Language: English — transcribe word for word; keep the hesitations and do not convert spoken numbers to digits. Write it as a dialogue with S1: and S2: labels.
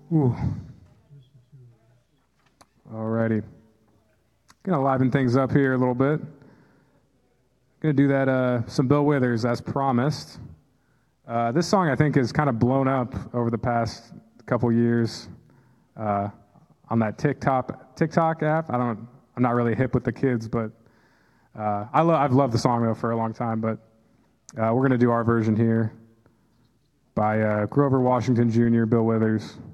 S1: Ooh. Alrighty. Gonna liven things up here a little bit. Gonna do that, uh, some Bill Withers as promised. Uh, this song I think has kind of blown up over the past couple years uh, on that TikTok TikTok app. I don't, I'm not really hip with the kids, but uh, I lo- I've loved the song though for a long time. But uh, we're gonna do our version here by uh, Grover Washington Junior, Bill Withers.